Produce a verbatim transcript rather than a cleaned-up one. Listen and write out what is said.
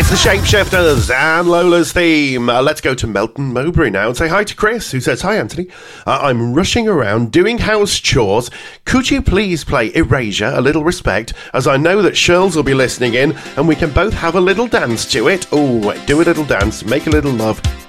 It's the Shapeshifters and Lola's theme. Uh, let's go to Melton Mowbray now and say hi to Chris, who says, hi, Anthony. Uh, I'm rushing around doing house chores. Could you please play Erasure, A Little Respect, as I know that Shirls will be listening in and we can both have a little dance to it. Oh, do a little dance, make a little love,